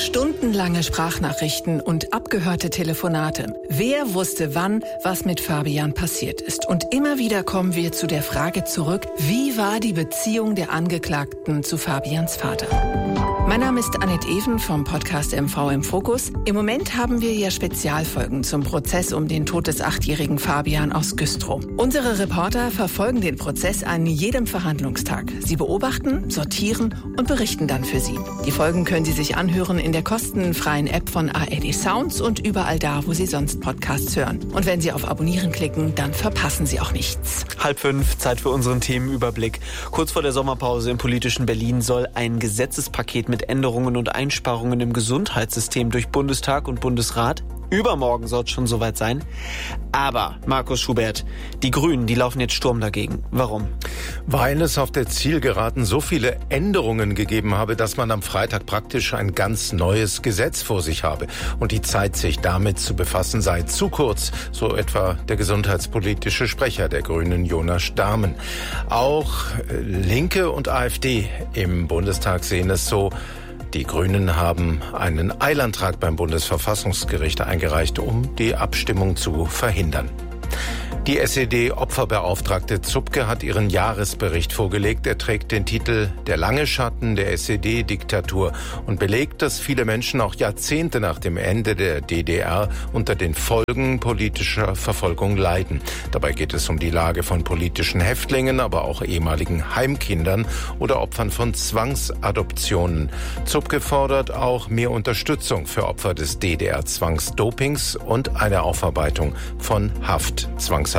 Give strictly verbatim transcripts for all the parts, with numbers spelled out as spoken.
Stundenlange Sprachnachrichten und abgehörte Telefonate. Wer wusste wann, was mit Fabian passiert ist? Und immer wieder kommen wir zu der Frage zurück, wie war die Beziehung der Angeklagten zu Fabians Vater? Mein Name ist Annette Even vom Podcast M V im Fokus. Im Moment haben wir ja Spezialfolgen zum Prozess um den Tod des achtjährigen Fabian aus Güstrow. Unsere Reporter verfolgen den Prozess an jedem Verhandlungstag. Sie beobachten, sortieren und berichten dann für Sie. Die Folgen können Sie sich anhören in der kostenfreien App von A R D Sounds und überall da, wo Sie sonst Podcasts hören. Und wenn Sie auf Abonnieren klicken, dann verpassen Sie auch nichts. Halb fünf, Zeit für unseren Themenüberblick. Kurz vor der Sommerpause im politischen Berlin soll ein Gesetzespaket mit Änderungen und Einsparungen im Gesundheitssystem durch Bundestag und Bundesrat. Übermorgen soll es schon soweit sein. Aber, Markus Schubert, die Grünen, die laufen jetzt Sturm dagegen. Warum? Weil es auf der Zielgeraden so viele Änderungen gegeben habe, dass man am Freitag praktisch ein ganz neues Gesetz vor sich habe. Und die Zeit, sich damit zu befassen, sei zu kurz, so etwa der gesundheitspolitische Sprecher der Grünen, Jonas Stamen. Auch Linke und AfD im Bundestag sehen es so. Die Grünen haben einen Eilantrag beim Bundesverfassungsgericht eingereicht, um die Abstimmung zu verhindern. Die S E D-Opferbeauftragte Zupke hat ihren Jahresbericht vorgelegt. Er trägt den Titel »Der lange Schatten der S E D-Diktatur« und belegt, dass viele Menschen auch Jahrzehnte nach dem Ende der D D R unter den Folgen politischer Verfolgung leiden. Dabei geht es um die Lage von politischen Häftlingen, aber auch ehemaligen Heimkindern oder Opfern von Zwangsadoptionen. Zupke fordert auch mehr Unterstützung für Opfer des D D R-Zwangsdopings und eine Aufarbeitung von Haftzwangsarbeit.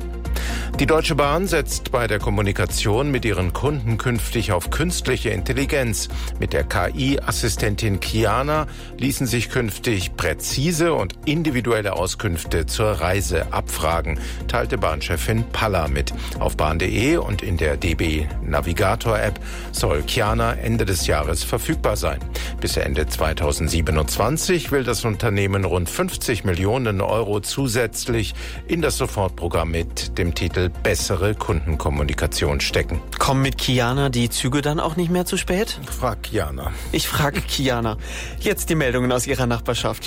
Die Deutsche Bahn setzt bei der Kommunikation mit ihren Kunden künftig auf künstliche Intelligenz. Mit der K I-Assistentin Kiana ließen sich künftig präzise und individuelle Auskünfte zur Reise abfragen, teilte Bahnchefin Palla mit. Auf bahn punkt de und in der D B Navigator-App soll Kiana Ende des Jahres verfügbar sein. Bis Ende zweitausendsiebenundzwanzig will das Unternehmen rund fünfzig Millionen Euro zusätzlich in das Sofortprogramm mit dem Titel Bessere Kundenkommunikation stecken. Kommen mit Kiana die Züge dann auch nicht mehr zu spät? Frag Kiana. Ich frage Kiana. Jetzt die Meldungen aus ihrer Nachbarschaft.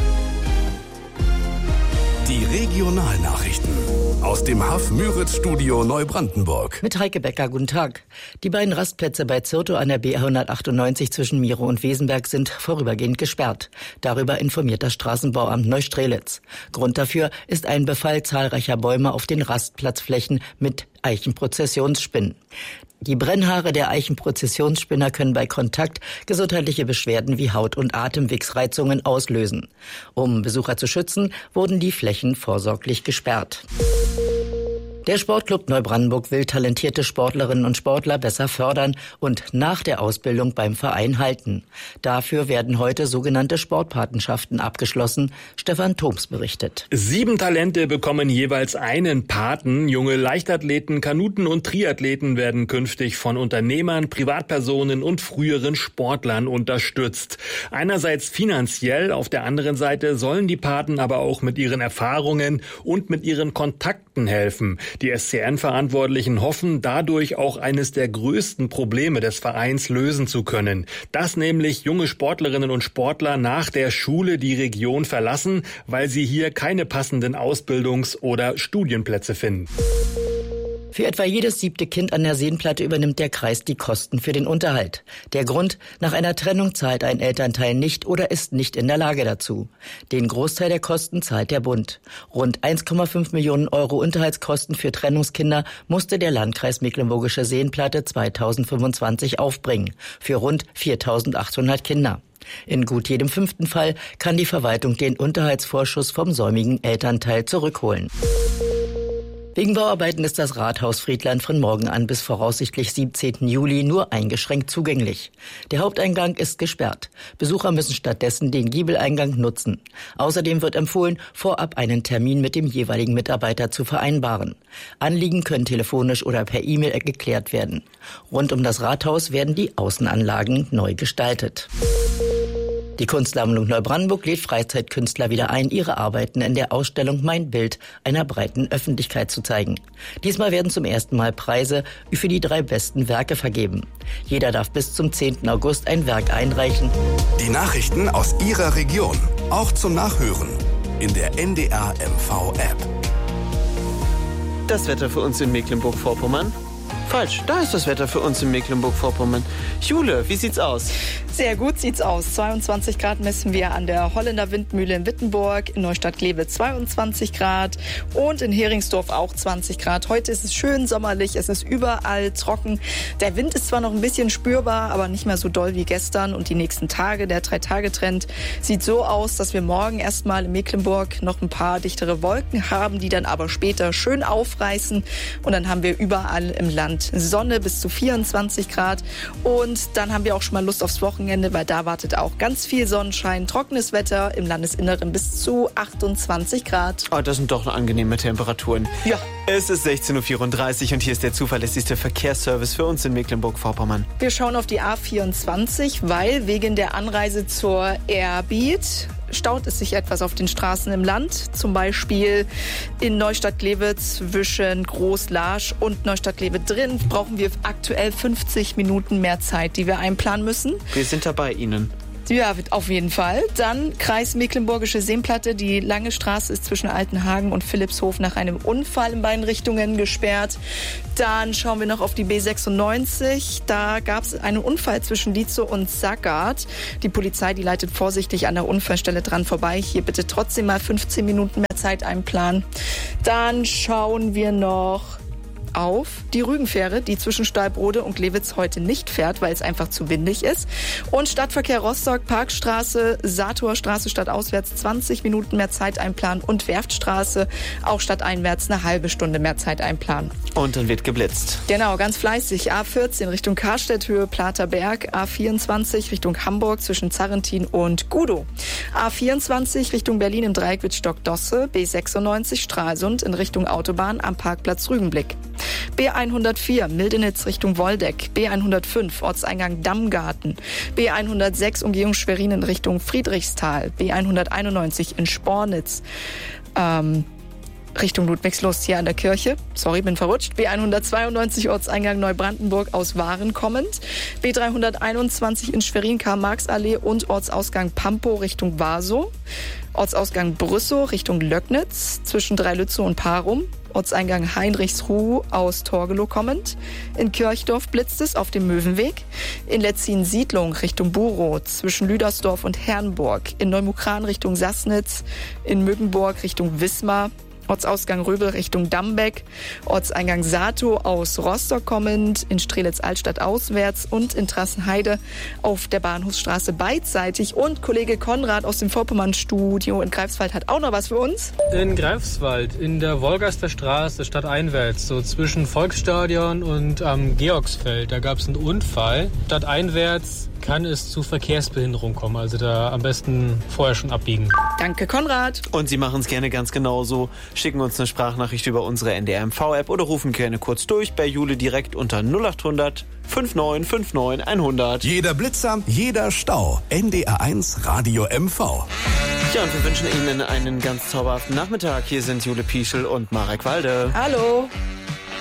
Die Regionalnachrichten aus dem H A F-Müritz-Studio Neubrandenburg. Mit Heike Becker, guten Tag. Die beiden Rastplätze bei Zirtow an der B hundertachtundneunzig zwischen Miro und Wesenberg sind vorübergehend gesperrt. Darüber informiert das Straßenbauamt Neustrelitz. Grund dafür ist ein Befall zahlreicher Bäume auf den Rastplatzflächen mit Eichenprozessionsspinnen. Die Brennhaare der Eichenprozessionsspinner können bei Kontakt gesundheitliche Beschwerden wie Haut- und Atemwegsreizungen auslösen. Um Besucher zu schützen, wurden die Flächen vorsorglich gesperrt. Der Sportclub Neubrandenburg will talentierte Sportlerinnen und Sportler besser fördern und nach der Ausbildung beim Verein halten. Dafür werden heute sogenannte Sportpatenschaften abgeschlossen. Stefan Thoms berichtet. Sieben Talente bekommen jeweils einen Paten. Junge Leichtathleten, Kanuten und Triathleten werden künftig von Unternehmern, Privatpersonen und früheren Sportlern unterstützt. Einerseits finanziell, auf der anderen Seite sollen die Paten aber auch mit ihren Erfahrungen und mit ihren Kontakten helfen. Die S C N-Verantwortlichen hoffen, dadurch auch eines der größten Probleme des Vereins lösen zu können. Dass nämlich junge Sportlerinnen und Sportler nach der Schule die Region verlassen, weil sie hier keine passenden Ausbildungs- oder Studienplätze finden. Für etwa jedes siebte Kind an der Seenplatte übernimmt der Kreis die Kosten für den Unterhalt. Der Grund: Nach einer Trennung zahlt ein Elternteil nicht oder ist nicht in der Lage dazu. Den Großteil der Kosten zahlt der Bund. Rund eins Komma fünf Millionen Euro Unterhaltskosten für Trennungskinder musste der Landkreis Mecklenburgische Seenplatte zweitausendfünfundzwanzig aufbringen. Für rund viertausendachthundert Kinder. In gut jedem fünften Fall kann die Verwaltung den Unterhaltsvorschuss vom säumigen Elternteil zurückholen. Wegen Bauarbeiten ist das Rathaus Friedland von morgen an bis voraussichtlich siebzehnten Juli nur eingeschränkt zugänglich. Der Haupteingang ist gesperrt. Besucher müssen stattdessen den Giebeleingang nutzen. Außerdem wird empfohlen, vorab einen Termin mit dem jeweiligen Mitarbeiter zu vereinbaren. Anliegen können telefonisch oder per E-Mail geklärt werden. Rund um das Rathaus werden die Außenanlagen neu gestaltet. Die Kunstsammlung Neubrandenburg lädt Freizeitkünstler wieder ein, ihre Arbeiten in der Ausstellung Mein Bild einer breiten Öffentlichkeit zu zeigen. Diesmal werden zum ersten Mal Preise für die drei besten Werke vergeben. Jeder darf bis zum zehnten August ein Werk einreichen. Die Nachrichten aus Ihrer Region, auch zum Nachhören in der N D R M V-App. Das Wetter für uns in Mecklenburg-Vorpommern? Falsch, da ist das Wetter für uns in Mecklenburg-Vorpommern. Jule, wie sieht's aus? Sehr gut sieht's aus. zweiundzwanzig Grad messen wir an der Holländer Windmühle in Wittenburg, in Neustadt-Glewe zweiundzwanzig Grad und in Heringsdorf auch zwanzig Grad. Heute ist es schön sommerlich, es ist überall trocken. Der Wind ist zwar noch ein bisschen spürbar, aber nicht mehr so doll wie gestern. Und die nächsten Tage, der Drei-Tage-Trend, sieht so aus, dass wir morgen erstmal in Mecklenburg noch ein paar dichtere Wolken haben, die dann aber später schön aufreißen. Und dann haben wir überall im Land Sonne bis zu vierundzwanzig Grad. Und dann haben wir auch schon mal Lust aufs Wochenende, weil da wartet auch ganz viel Sonnenschein, trockenes Wetter, im Landesinneren bis zu achtundzwanzig Grad. Oh, das sind doch angenehme Temperaturen. Ja. Es ist sechzehn Uhr vierunddreißig und hier ist der zuverlässigste Verkehrsservice für uns in Mecklenburg-Vorpommern. Wir schauen auf die A vierundzwanzig, weil wegen der Anreise zur Airbeat staut es sich etwas auf den Straßen im Land. Zum Beispiel in Neustadt-Glewe zwischen Groß-Laasch und Neustadt-Glewe drin brauchen wir aktuell fünfzig Minuten mehr Zeit, die wir einplanen müssen. Wir sind da bei Ihnen. Ja, auf jeden Fall. Dann Kreis Mecklenburgische Seenplatte. Die lange Straße ist zwischen Altenhagen und Philippshof nach einem Unfall in beiden Richtungen gesperrt. Dann schauen wir noch auf die B sechsundneunzig. Da gab es einen Unfall zwischen Lietzow und Sackart. Die Polizei, die leitet vorsichtig an der Unfallstelle dran vorbei. Hier bitte trotzdem mal fünfzehn Minuten mehr Zeit einplanen. Dann schauen wir noch auf die Rügenfähre, die zwischen Stallbrode und Glewitz heute nicht fährt, weil es einfach zu windig ist. Und Stadtverkehr Rostock, Parkstraße, Satorstraße stadtauswärts zwanzig Minuten mehr Zeit einplanen und Werftstraße auch stadteinwärts eine halbe Stunde mehr Zeit einplanen. Und dann wird geblitzt. Genau, ganz fleißig. A vierzehn Richtung Karstädt, Höhe Platerberg. A vierundzwanzig Richtung Hamburg zwischen Zarrentin und Gudow. A vierundzwanzig Richtung Berlin im Dreieck Wittstock-Dosse. B sechsundneunzig Stralsund in Richtung Autobahn am Parkplatz Rügenblick. B hundertvier Mildenitz Richtung Woldeck. B hundertfünf Ortseingang Dammgarten. B hundertsechs Umgehung Schwerin in Richtung Friedrichsthal. B hunderteinundneunzig in Spornitz. Ähm, Richtung Ludwigslust hier an der Kirche. Sorry, bin verrutscht. B hundertzweiundneunzig Ortseingang Neubrandenburg aus Waren kommend. B dreihunderteinundzwanzig in Schwerin Karl-Marx-Allee und Ortsausgang Pampow Richtung Warsow. Ortsausgang Brüssow Richtung Löcknitz zwischen Dreilützow und Parum. Ortseingang Heinrichsruh aus Torgelow kommend. In Kirchdorf blitzt es auf dem Möwenweg. In Letzin-Siedlung Richtung Burow zwischen Lüdersdorf und Herrenburg. In Neumukran Richtung Sassnitz. In Müggenburg Richtung Wismar. Ortsausgang Röbel Richtung Dambeck, Ortseingang Sato aus Rostock kommend, in Strelitz-Altstadt auswärts und in Trassenheide auf der Bahnhofsstraße beidseitig. Und Kollege Konrad aus dem Vorpommern-Studio in Greifswald hat auch noch was für uns. In Greifswald, in der Wolgaster Straße, stadteinwärts, so zwischen Volksstadion und am Georgsfeld, da gab es einen Unfall. Stadteinwärts kann es zu Verkehrsbehinderung kommen, also da am besten vorher schon abbiegen. Danke, Konrad. Und Sie machen es gerne ganz genauso. Schicken uns eine Sprachnachricht über unsere N D R M V-App oder rufen gerne kurz durch bei Jule direkt unter null acht hundert neunundfünfzig neunundfünfzig hundert. Jeder Blitzer, jeder Stau. N D R eins Radio M V. Ja, und wir wünschen Ihnen einen ganz zauberhaften Nachmittag. Hier sind Jule Pieschel und Marek Walde. Hallo.